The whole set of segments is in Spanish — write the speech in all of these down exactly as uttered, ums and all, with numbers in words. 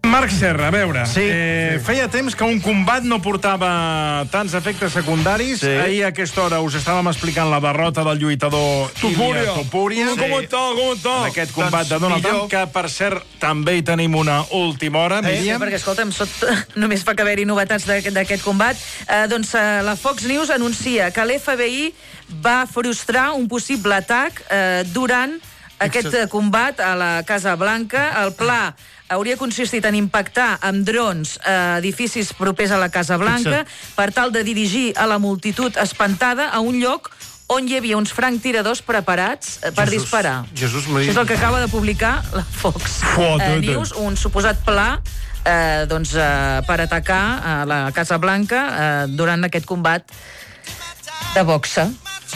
Marc Serra, a veure, sí, eh, sí. feia temps que un combat no portava tants efectes secundaris. Sí. Ahir a aquesta hora us estàvem explicant la derrota del lluitador Ilia Topuria. Sí. Com està, com està? En aquest combat Doncs de Donald millor. Trump, que per cert també hi tenim una última hora. Eh, sí, Míriam. perquè, escolta'm, sot, només fa que haver-hi novetats d'aquest combat. Eh, doncs eh, la Fox News anuncia que l'F B I va frustrar un possible atac eh, durant aquest eh, combat a la Casa Blanca. El pla hauria consistit en impactar amb drons eh, edificis propers a la Casa Blanca per tal de dirigir a la multitud espantada a un lloc on hi havia uns franctiradors preparats eh, per Jesús, disparar. Jesús Maria. Això és el que acaba de publicar la Fox eh, News, un suposat pla eh, doncs, eh, per atacar a la Casa Blanca eh, durant aquest combat de boxa.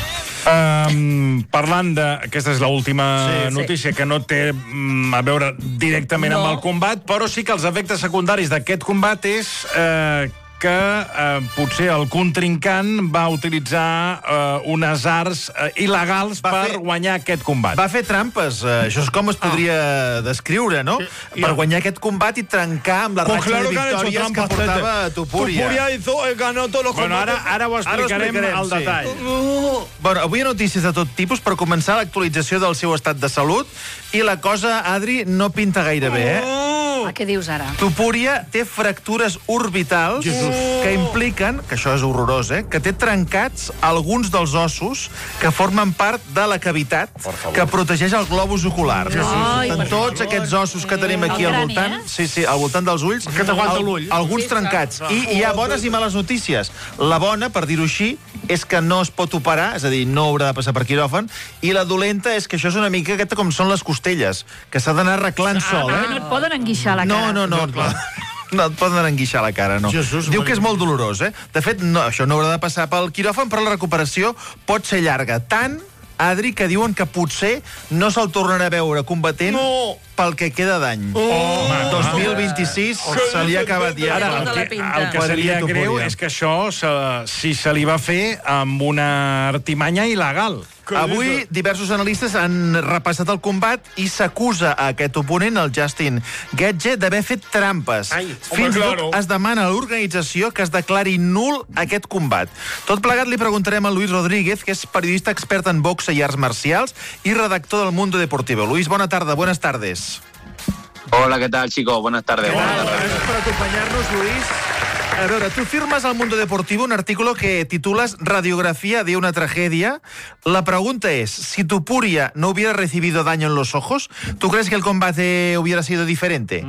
Um, parlant de... Aquesta és l'última Sí, notícia, que no té mm, a veure directament No. amb el combat, però sí que els efectes secundaris d'aquest combat és eh, que eh, potser el contrincant va utilitzar eh, unes arts eh, il·legals Va per fer- guanyar aquest combat. Va fer trampes, eh, això és com es podria descriure, no? Per guanyar aquest combat i trencar amb la Pues ratxa claro de que han hecho victòries que trampas, portava Tete. Topuria. Topuria hizo, eh, ganó todos los Bueno, ara, combates. ara ho explicarem, explicarem, al sí. detall. Bueno, avui hi ha notícies de tot tipus per començar l'actualització del seu estat de salut i la cosa, Adri, no pinta gaire bé, eh? Ah, què dius ara? Topuria té fractures orbitals que impliquen, que això és horrorós, eh, que té trencats alguns dels ossos que formen part de la cavitat que protegeix el globus ocular. Ai, En per tots aquests ossos que tenim aquí El al crani, voltant, eh? sí, sí, al voltant dels ulls, Que t'aguanta al- l'ull. alguns trencats. I hi ha bones i males notícies. La bona, per dir-ho així, és que no es pot operar, és a dir, no haurà de passar per quiròfan, i la dolenta és que això és una mica aquesta com són les costelles, que s'ha d'anar arreglant sol, Que eh? no et poden enguixar la No, cara. no, no, no. No et poden enguixar la cara, no. Jesús Diu Maria. que és molt dolorós, eh? De fet, no, això no haurà de passar pel quiròfan, però la recuperació pot ser llarga. Tant, Adri, que diuen que potser no se'l tornarà a veure combatent No. pel que queda d'any. Oh. dos mil vint-i-sis se li ha acabat ja. Ara El tota que, la pinta. el que seria Topuria. greu és que això, se, si se li va fer amb una artimanya il·legal. Avui, diversos analistes han repassat el combat i s'acusa a aquest oponent, el Justin Gaethje, d'haver fet trampes. Ai, home, Fins i tot claro. es demana a l'organització que es declari nul aquest combat. Tot plegat li preguntarem a Luis Rodríguez, que és periodista expert en boxa i arts marcials i redactor del Mundo Deportivo. Luis, bona tarda, buenas tardes. Hola, ¿qué tal, chicos? Buenas tardes. Buenas tardes. Gràcies per acompanyar-nos, Luis. A veure, tu firmes al Mundo Deportivo un artículo que titulas Radiografía de una tragedia. La pregunta es, si Topuria no hubiera recibido daño en los ojos, ¿tú crees que el combate hubiera sido diferente?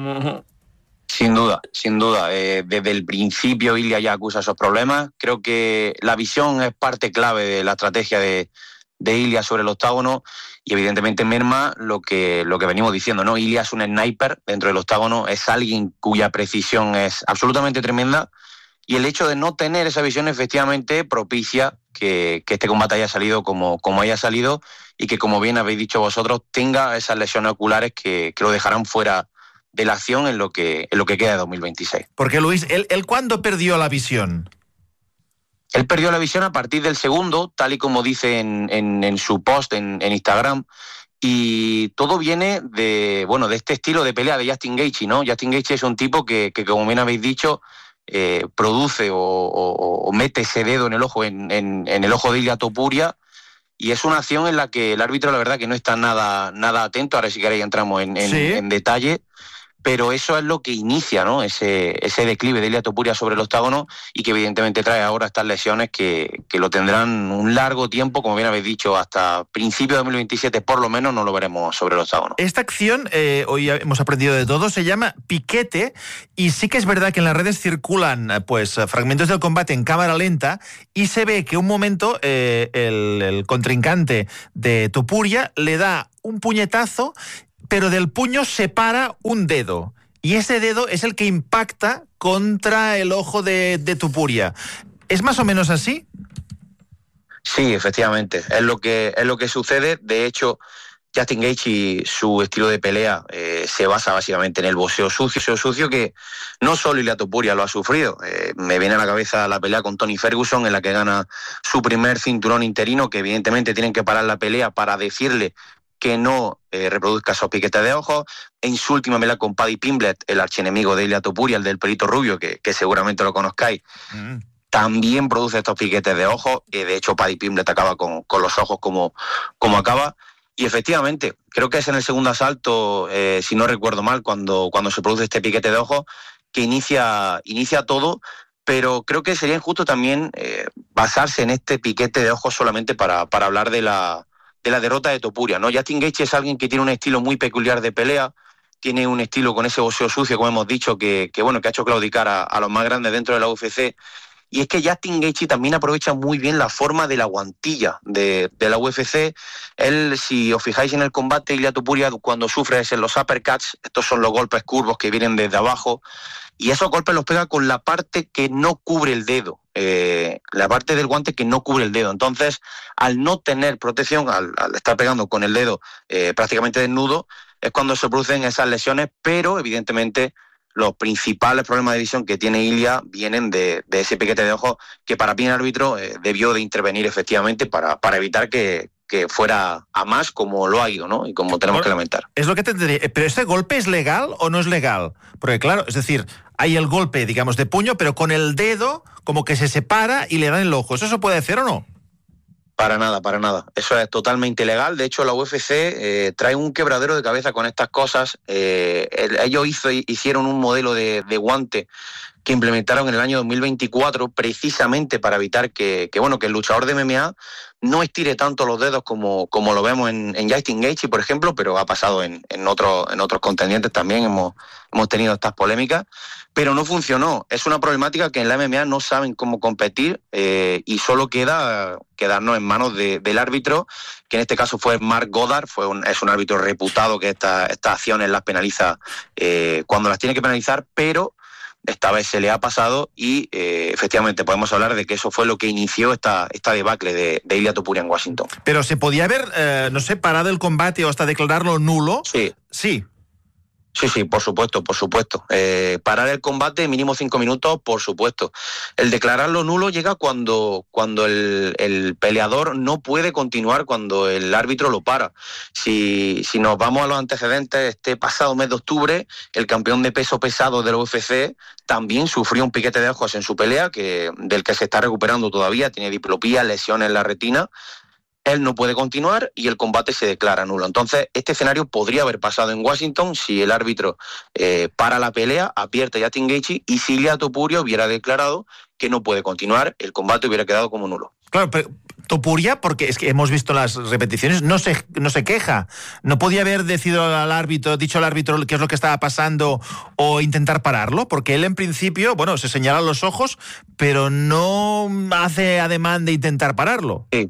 Sin duda, sin duda. Eh, desde el principio Ilia ya acusa esos problemas. Creo que la visión es parte clave de la estrategia de, de Ilia sobre el octágono y evidentemente merma lo que, lo que venimos diciendo, ¿no? Ilia es un sniper dentro del octágono, es alguien cuya precisión es absolutamente tremenda y el hecho de no tener esa visión efectivamente propicia que, que este combate haya salido como, como haya salido y que, como bien habéis dicho vosotros, tenga esas lesiones oculares que, que lo dejarán fuera de la acción en lo que, en lo que queda de dos mil veintiséis. Porque, Luis, ¿él, él cuándo perdió la visión? Él perdió la visión a partir del segundo, tal y como dice en, en, en su post en, en Instagram, y todo viene de, bueno, de este estilo de pelea de Justin Gaethje, ¿no? Justin Gaethje es un tipo que, que como bien habéis dicho, eh, produce o, o, o mete ese dedo en el ojo, en, en, en el ojo de Ilia Topuria, y es una acción en la que el árbitro, la verdad, que no está nada, nada atento. Ahora si queréis entramos en, en, Sí. en detalle. Pero eso es lo que inicia, ¿no? Ese, ese declive de Ilia Topuria sobre el octágono y que evidentemente trae ahora estas lesiones que, que lo tendrán un largo tiempo, como bien habéis dicho, hasta principios de dos mil veintisiete por lo menos no lo veremos sobre el octágono. Esta acción, eh, hoy hemos aprendido de todo, se llama piquete y sí que es verdad que en las redes circulan eh, pues fragmentos del combate en cámara lenta y se ve que un momento eh, el, el contrincante de Topuria le da un puñetazo, pero del puño separa un dedo. Y ese dedo es el que impacta contra el ojo de, de Topuria. ¿Es más o menos así? Sí, efectivamente. Es lo que, es lo que sucede. De hecho, Justin Gaethje, su estilo de pelea eh, se basa básicamente en el boxeo sucio, boxeo sucio que no solo Ilia Topuria lo ha sufrido. Eh, me viene a la cabeza la pelea con Tony Ferguson, en la que gana su primer cinturón interino, que evidentemente tienen que parar la pelea para decirle que no eh, reproduzca esos piquetes de ojos. En su última pelea con Paddy Pimblett, el archienemigo de Ilia Topuria, el del pelito rubio, que, que seguramente lo conozcáis, mm. también produce estos piquetes de ojos. Eh, de hecho, Paddy Pimblett acaba con, con los ojos como, como acaba. Y efectivamente, creo que es en el segundo asalto, eh, si no recuerdo mal, cuando, cuando se produce este piquete de ojos, que inicia, inicia todo, pero creo que sería injusto también eh, basarse en este piquete de ojos solamente para, para hablar de la, de la derrota de Topuria, ¿no? Justin Gaethje es alguien que tiene un estilo muy peculiar de pelea, tiene un estilo con ese boxeo sucio, como hemos dicho, que, que, bueno, que ha hecho claudicar a, a los más grandes dentro de la U F C. Y es que Justin Gaethje también aprovecha muy bien la forma de la guantilla de, de la U F C. Él, si os fijáis en el combate, Ilia Topuria cuando sufre es en los uppercuts, estos son los golpes curvos que vienen desde abajo, y esos golpes los pega con la parte que no cubre el dedo, eh, la parte del guante que no cubre el dedo. Entonces, al no tener protección, al, al estar pegando con el dedo eh, prácticamente desnudo, es cuando se producen esas lesiones, pero evidentemente los principales problemas de visión que tiene Ilia vienen de, de ese piquete de ojos que para mí el árbitro eh, debió de intervenir efectivamente para, para evitar que, que fuera a más como lo ha ido, ¿no? Y como tenemos bueno, que lamentar. Es lo que te diría. ¿Pero este golpe es legal o no es legal? Porque claro, es decir, hay el golpe, digamos, de puño, pero con el dedo como que se separa y le dan el ojo. ¿Eso se puede hacer o no? Para nada, para nada. Eso es totalmente ilegal. De hecho, la U F C eh, trae un quebradero de cabeza con estas cosas. Eh, el, ellos hizo, hicieron un modelo de, de guante que implementaron en el año dos mil veinticuatro precisamente para evitar que, que, bueno, que el luchador de M M A no estire tanto los dedos como, como lo vemos en, en Justin Gaethje, por ejemplo, pero ha pasado en, en, otro, en otros contendientes también, hemos, hemos tenido estas polémicas, pero no funcionó. Es una problemática que en la M M A no saben cómo competir eh, y solo queda quedarnos en manos de, del árbitro, que en este caso fue Mark Goddard, fue un, es un árbitro reputado que esta, estas acciones las penaliza eh, cuando las tiene que penalizar, pero esta vez se le ha pasado y eh, efectivamente podemos hablar de que eso fue lo que inició esta, esta debacle de, de Ilia Topuria en Washington. Pero se podía haber, eh, no sé, parado el combate o hasta declararlo nulo. Sí. Sí. Sí, sí, por supuesto, por supuesto. Eh, parar el combate, mínimo cinco minutos, por supuesto. El declararlo nulo llega cuando, cuando el, el peleador no puede continuar, cuando el árbitro lo para. Si, si nos vamos a los antecedentes, este pasado mes de octubre, el campeón de peso pesado de la U F C también sufrió un piquete de ojos en su pelea, que, del que se está recuperando todavía, tiene diplopía, lesiones en la retina. Él no puede continuar y el combate se declara nulo. Entonces, este escenario podría haber pasado en Washington si el árbitro eh, para la pelea, advierte a Justin Gaethje y si Ilia Topuria hubiera declarado que no puede continuar, el combate hubiera quedado como nulo. Claro, pero Topuria, porque es que hemos visto las repeticiones, no se, no se queja. No podía haber decidido al árbitro, dicho al árbitro qué es lo que estaba pasando o intentar pararlo, porque él en principio, bueno, se señala los ojos, pero no hace ademán de intentar pararlo. Sí.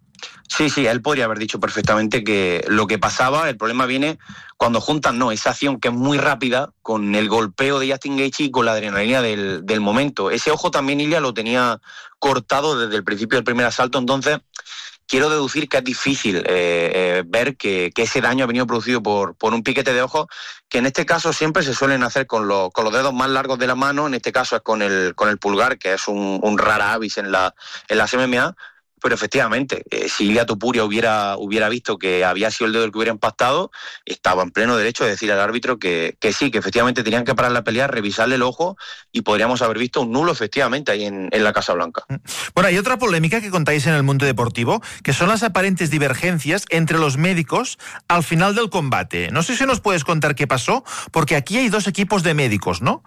Sí, sí, él podría haber dicho perfectamente que lo que pasaba, el problema viene cuando juntan, no, esa acción que es muy rápida con el golpeo de Justin Gaethje y con la adrenalina del, del momento. Ese ojo también Ilia lo tenía cortado desde el principio del primer asalto, entonces quiero deducir que es difícil eh, eh, ver que, que ese daño ha venido producido por, por un piquete de ojo, que en este caso siempre se suelen hacer con, lo, con los dedos más largos de la mano, en este caso es con el, con el pulgar, que es un, un rara avis en, la, en las M M A. Pero efectivamente, eh, si Ilia Topuria hubiera, hubiera visto que había sido el dedo el que hubiera impactado, estaba en pleno derecho de decir al árbitro que, que sí, que efectivamente tenían que parar la pelea, revisarle el ojo y podríamos haber visto un nulo efectivamente ahí en, en la Casa Blanca. Bueno, hay otra polémica que contáis en el mundo deportivo, que son las aparentes divergencias entre los médicos al final del combate. No sé si nos puedes contar qué pasó, porque aquí hay dos equipos de médicos, ¿no?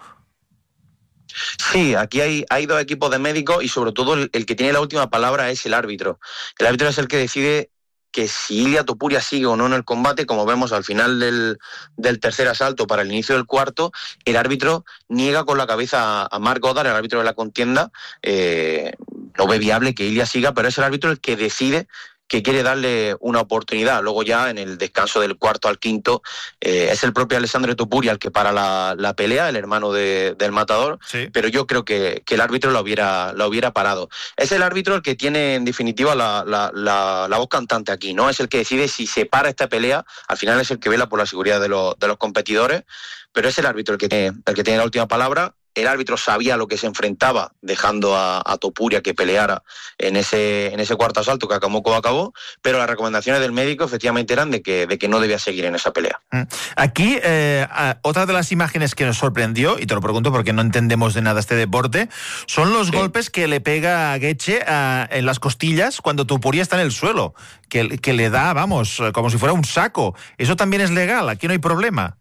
Sí, aquí hay, hay dos equipos de médicos y sobre todo el, el que tiene la última palabra es el árbitro. El árbitro es el que decide que si Ilia Topuria sigue o no en el combate, como vemos al final del, del tercer asalto para el inicio del cuarto, el árbitro niega con la cabeza a Mark Goddard, el árbitro de la contienda, eh, no ve viable que Ilia siga, pero es el árbitro el que decide que quiere darle una oportunidad. Luego ya en el descanso del cuarto al quinto eh, es el propio Alessandro Topuria el que para la, la pelea, el hermano de, del matador, sí. Pero yo creo que, que el árbitro lo hubiera, lo hubiera parado. Es el árbitro el que tiene en definitiva la, la, la, la voz cantante aquí, ¿no? Es el que decide si se para esta pelea, al final es el que vela por la seguridad de los, de los competidores, pero es el árbitro el que tiene, el que tiene la última palabra. el árbitro sabía lo que se enfrentaba, dejando a, a Topuria que peleara en ese, en ese cuarto asalto que acabó como acabó, pero las recomendaciones del médico efectivamente eran de que, de que no debía seguir en esa pelea. Aquí, eh, otra de las imágenes que nos sorprendió, y te lo pregunto porque no entendemos de nada este deporte, son los sí. golpes que le pega a Gaethje a, en las costillas cuando Topuria está en el suelo, que, que le da, vamos, como si fuera un saco. ¿Eso también es legal? ¿Aquí no hay problema?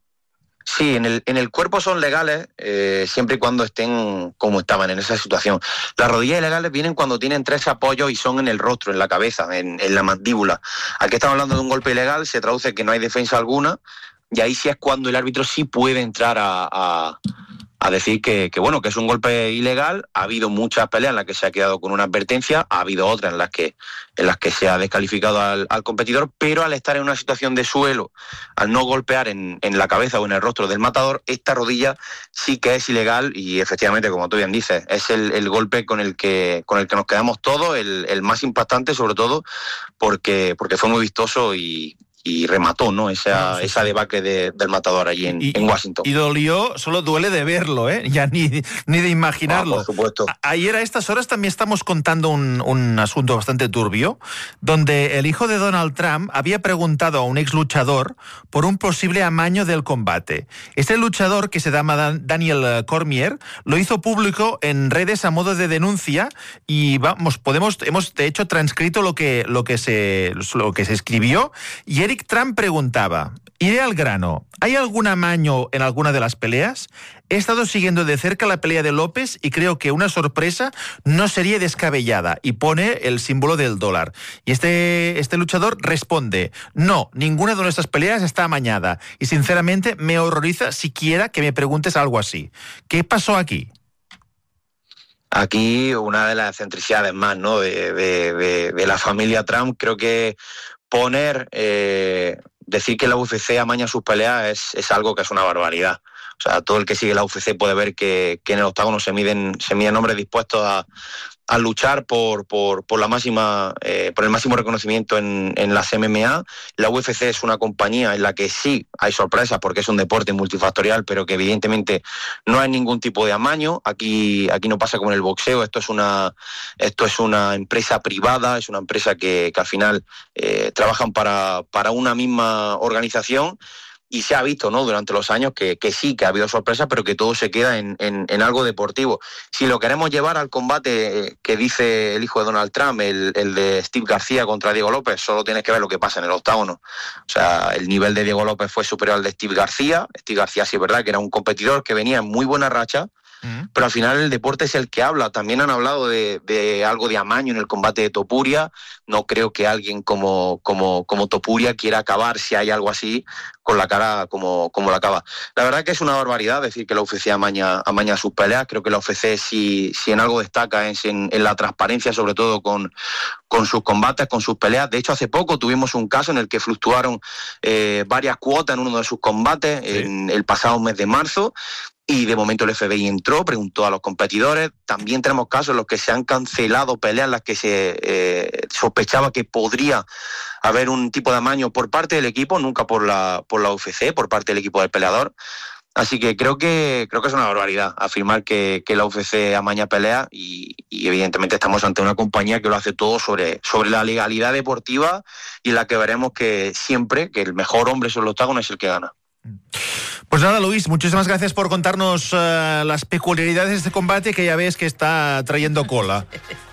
Sí, en el, en el cuerpo son legales eh, siempre y cuando estén como estaban en esa situación. Las rodillas ilegales vienen cuando tienen tres apoyos y son en el rostro, en la cabeza, en, en la mandíbula. Aquí estamos hablando de un golpe ilegal, se traduce que no hay defensa alguna y ahí sí es cuando el árbitro sí puede entrar a, a, a decir que, que, bueno, que es un golpe ilegal. Ha habido muchas peleas en las que se ha quedado con una advertencia, ha habido otras en las que, en las que se ha descalificado al, al competidor, pero al estar en una situación de suelo, al no golpear en, en la cabeza o en el rostro del matador, esta rodilla sí que es ilegal y efectivamente, como tú bien dices, es el, el golpe con el que con el que nos quedamos todos, el, el más impactante sobre todo porque, porque fue muy vistoso y... y remató, ¿no? Esa, sí, sí. esa debacle de, del matador allí en, y, en Washington. Y dolió, solo duele de verlo, ¿eh? Ya ni, ni de imaginarlo. Ah, por supuesto. A, ayer a estas horas también estamos contando un, un asunto bastante turbio, donde el hijo de Donald Trump había preguntado a un ex luchador por un posible amaño del combate. Este luchador, que se llama Daniel Cormier, lo hizo público en redes a modo de denuncia y vamos, podemos, hemos de hecho transcrito lo que, lo que, se, lo que se escribió y Eric Trump preguntaba, iré al grano, ¿hay algún amaño en alguna de las peleas? He estado siguiendo de cerca la pelea de López y creo que una sorpresa no sería descabellada, y pone el símbolo del dólar. Y este, este luchador responde, no, ninguna de nuestras peleas está amañada y sinceramente me horroriza siquiera que me preguntes algo así. ¿Qué pasó aquí? Aquí una de las excentricidades más, ¿no? de, de, de, de la familia Trump, creo que poner, eh, decir que la U F C amaña sus peleas es, es algo que es una barbaridad. O sea, todo el que sigue la U F C puede ver que, que en el octágono se miden, se miden hombres dispuestos a, a luchar por, por, por la máxima, eh, por el máximo reconocimiento en, en las M M A. La U F C es una compañía en la que sí hay sorpresas porque es un deporte multifactorial, pero que evidentemente no hay ningún tipo de amaño. Aquí, aquí no pasa como en el boxeo. Esto es una, esto es una empresa privada, es una empresa que, que al final eh, trabajan para, para una misma organización. Y se ha visto, ¿no?, durante los años que, que sí, que ha habido sorpresas, pero que todo se queda en, en, en algo deportivo. Si lo queremos llevar al combate que dice el hijo de Donald Trump, el, el de Steve García contra Diego López, solo tienes que ver lo que pasa en el octágono. O sea, el nivel de Diego López fue superior al de Steve García. Steve García sí es verdad que era un competidor que venía en muy buena racha, pero al final el deporte es el que habla. También han hablado de, de algo de amaño en el combate de Topuria. No creo que alguien como, como, como Topuria quiera acabar, si hay algo así, con la cara como, como la acaba. La verdad que es una barbaridad decir que la U F C amaña, amaña sus peleas. Creo que la U F C, si, si en algo destaca, es en, en la transparencia, sobre todo con, con sus combates, con sus peleas. De hecho, hace poco tuvimos un caso en el que fluctuaron eh, varias cuotas en uno de sus combates, sí. en el pasado mes de marzo. Y de momento el F B I entró, preguntó a los competidores. También tenemos casos en los que se han cancelado peleas en las que se eh, sospechaba que podría haber un tipo de amaño por parte del equipo, nunca por la, por la U F C, por parte del equipo del peleador. Así que creo que creo que es una barbaridad afirmar que, que la U F C amaña peleas y, y evidentemente estamos ante una compañía que lo hace todo sobre, sobre la legalidad deportiva y en la que veremos que siempre que el mejor hombre sobre el octágono es el que gana. Pues nada, Luis, muchísimas gracias por contarnos uh, las peculiaridades de este combate que ya ves que está trayendo cola.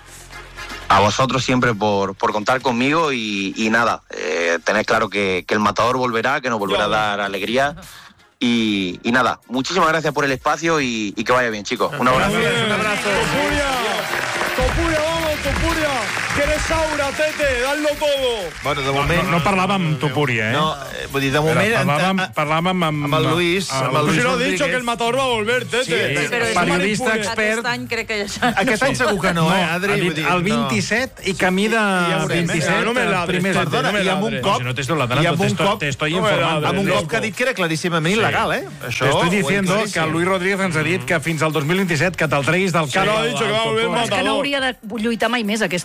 A vosotros siempre por, por contar conmigo y, y nada, eh, tened claro que, que el matador volverá, que nos volverá a dar alegría. Y, y nada, muchísimas gracias por el espacio y, y que vaya bien, chicos. Un abrazo. Un abrazo. Topuria, Topuria, vamos, Topuria. Que eres aura, tete, dadlo todo. Bueno, de No, moment... no, no parlàvem amb Topuria, eh? No, eh, vull dir, de moment... Era, parlàvem, a- a- parlàvem amb... amb el Luis, amb el Pues Luis si no he Rodríguez. dicho que el matador va a volver, tete. Sí, Però és periodista manipula- expert. Aquest any crec que ja... Aquest any segur que no, eh, Adri? ha Vull dit dir, el no. vint-i-set i camí de ja veurem, eh? vint-i-set No me ladres, primers de perdona, temps. i amb un No, cop- si no te estoy ladrando, i amb te un estoy, cop- te estoy no me informando. ladres, Amb un loco. cop que ha dit que era claríssimament Sí. il·legal, eh? Això Te estoy ho he diciendo claríssim. que el Luis Rodríguez ens ha dit que fins al dos mil vint-i-set que te'l treguis del cap. no ha dit que va a volver Topuria. És que no hauria de lluitar mai més aquest home, Jo- si tinc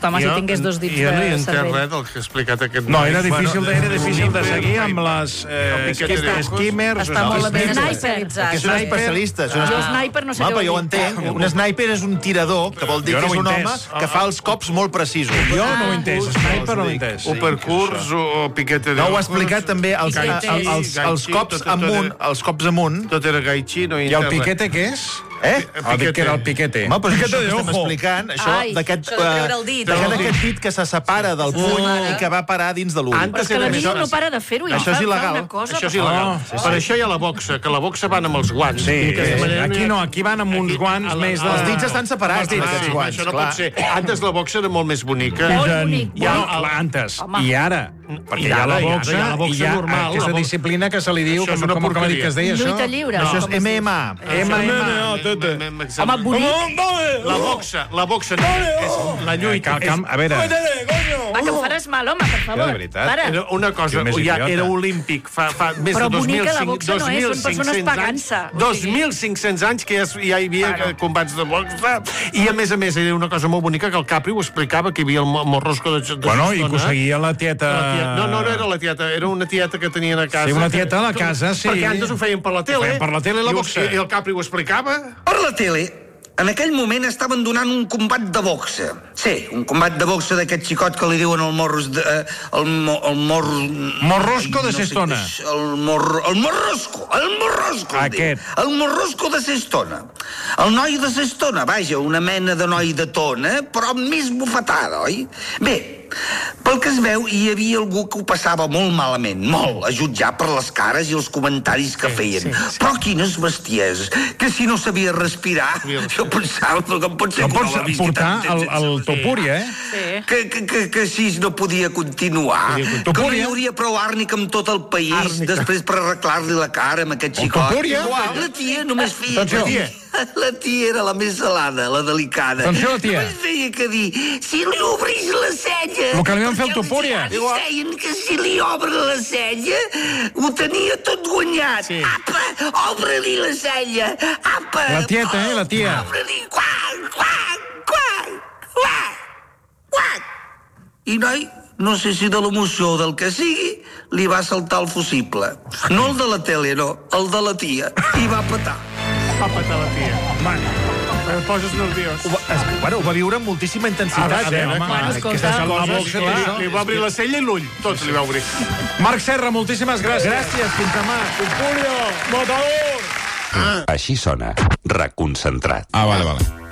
tingués dos dits Jo no hi de entenc cervell. res del que ha explicat aquest No, noi. era difícil, de, era difícil de Bueno, seguir amb les eh, El piquete de ojos. skimmers. Està molt ben Sniper. especialitzat. Que són sí. especialistes. Són Jo espe- sniper no sé Home, què però jo ho vol dir. entenc. Un sniper és un tirador, que vol dir Jo no que és ho un he home entès. que fa els cops molt precisos. Jo no ho he entès, sniper no ho he entès. Uppercurs o, o piquete de No, ho ha ojos. explicat també els, Piquete. els, els, els cops Tot era- amunt, els cops amunt. Tot era gaichi, no hi I el entenc res. piquete què és? Eh? El dit que era el piquete. Home, però és Piquete això de que estem ojo. explicant, això Ai, d'aquest això de treure eh, el dit. d'aquest Treure el aquest dit que se separa del puny i que va parar dins de l'ull. Antes Però és que la era Nino això- no para de fer-ho. i Això fa- és fa il·legal. una cosa, Això és però- il·legal. Oh, Per això hi ha la boxa, que la boxa van amb els guants. Sí, I d'aquesta eh, manera aquí hi ha- no, aquí van amb uns Aquí- guants a la- més de... Els dits estan separats, Els dits, aquests sí. guants. Això no clar. pot ser. Antes la boxa era molt més bonica. Molt Eren- bonic, Ja, bonic. no, antes. Home. I ara. Perquè hi ha la ara, i ara, boxa, hi ha la boxa i hi ha normal, aquesta la bo- disciplina que se li diu, Això és com, una com, com ha dit que es deia, això? Lluita lliure. Això és com es M diu. M A. M M A. Home, bonic. La boxa, la boxa no, és la lluita. Cal, cal, a veure, Va, que em faràs mal, home, per favor. de veritat. Para. Era una cosa, Jo més ja idiota. era olímpic fa, fa més Però de bonica la 2.500 boxa no és, són persones pagant-se. O sigui- dos mil cinc-cents anys que ja, es- ja hi havia Claro. combats de boxa, i a més a més era una cosa molt bonica que el Capri ho explicava, que hi havia el mo- morrosco de, de Bueno, i que ho Xestona. seguia la tieta... La tieta- No, no, no era la tieta, era una tieta que tenien a casa. Sí, una tieta a la casa, sí. Perquè antes ho feien per la tele. feien per la tele, la I ho- boxa. I el Capri ho explicava. Per la tele, en aquell moment estaven donant un combat de boxa. Sí, un combat de boxa d'aquest xicot que li diuen el morros... De, eh, el, mo, el mor... Morrosco de Ai, no sé Sestona. què és. El, mor, el morrosco, el morrosco. el Aquest. diu. El morrosco de Sestona. El noi de Sestona, vaja, una mena de noi de tona, però més bufetada, oi? Bé, pel que es veu, hi havia algú que ho passava molt malament, molt, a jutjar per les cares i els comentaris que feien. sí, sí. Però quines bestieses, que si no sabia respirar, jo pensava que em pot ser No que pots no l'ha vist portar tant, el, el topuri, eh? Sí. que, que, que, que així no podia continuar, que no hi hauria prou àrnica amb tot el país Àrnica. després per arreglar-li la cara amb aquest xicot. topúria? La tia només feia... Atenció. La tia, la tia era la més salada, la delicada. Atenció, la tia. Només feia que dir, si li obris la cella... El que li van fer al perquè els Topúria. diaris deien que si li obre la cella ho tenia tot guanyat. Sí. Apa, obre-li la cella. Apa. La tieta, eh, la tia. Obre-li, quac, quac, quac, quac, quac. I, noi, no sé si de l'emoció o del que sigui, li va saltar el fusible. No el de la tele, no, el de la tia. I va petar. Va patar la tia. Home, Em poses nerviós. Ho va, es, bueno, ho va viure amb moltíssima intensitat. A veure, eh? home, Bueno, que escolta, saps que la Coses, boxa té clar, això. li va obrir la cella i l'ull. Tot li va obrir. Marc Serra, moltíssimes gràcies. Gràcies, fins demà. Julio, matador! Així sona, reconcentrat. Ah, vale, vale.